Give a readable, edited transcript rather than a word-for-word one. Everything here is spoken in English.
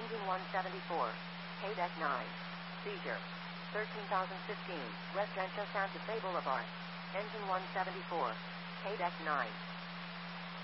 Engine 174. KDEC 9. Seizure. 13,015. West Santa Fe Boulevard. Engine 174. KDEC 9.